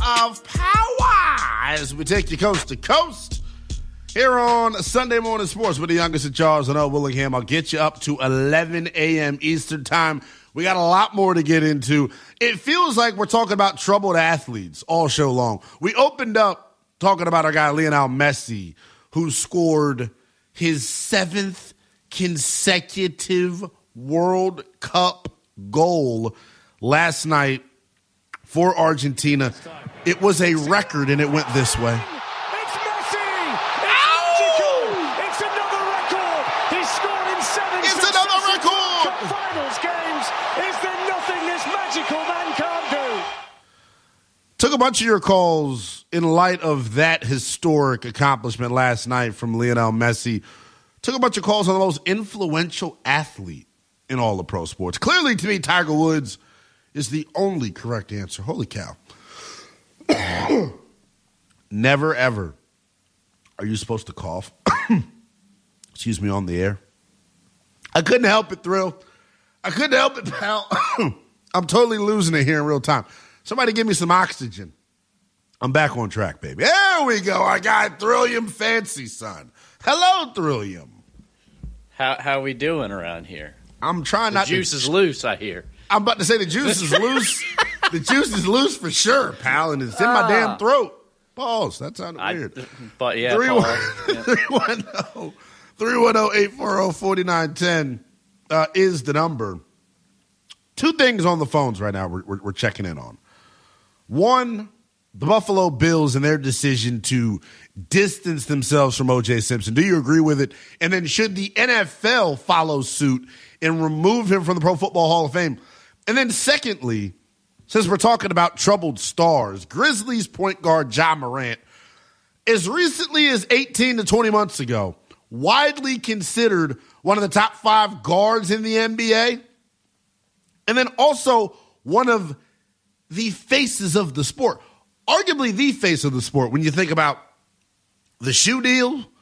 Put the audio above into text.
of power as we take you coast to coast here on Sunday Morning Sports with the youngest of Charles and O. Willingham. I'll get you up to 11 a.m. Eastern time. We got a lot more to get into. It feels like we're talking about troubled athletes all show long. We opened up talking about our guy Lionel Messi, who scored his 7th consecutive World Cup goal last night for Argentina. It was a record, and it went this way. It's Messi! It's magical! It's another record! He's scored in 7 It's another record! Cup Finals games. Is there nothing this magical man can't do? Took a bunch of your calls in light of that historic accomplishment last night from Lionel Messi. Took a bunch of calls on the most influential athlete in all of pro sports. Clearly, to me, Tiger Woods is the only correct answer. Holy cow. Never, ever are you supposed to cough. Excuse me, on the air. I couldn't help it, Thrill. I couldn't help it, pal. I'm totally losing it here in real time. Somebody give me some oxygen. I'm back on track, baby. There we go. Our guy, Thrillium Fancy Son. Hello, Thrillium. How we doing around here? I'm trying not to. The juice is loose, I hear. I'm about to say the juice is loose. The juice is loose for sure, pal, and it's in my damn throat. Pause. That sounded weird. But yeah, 310-840-4910 is the number. Two things on the phones right now we're checking in on. One, the Buffalo Bills and their decision to distance themselves from O.J. Simpson. Do you agree with it? And then should the NFL follow suit and remove him from the Pro Football Hall of Fame? And then secondly, since we're talking about troubled stars, Grizzlies point guard Ja Morant, as recently as 18 to 20 months ago, widely considered one of the top 5 guards in the NBA, and then also one of the faces of the sport. Arguably the face of the sport when you think about the shoe deal,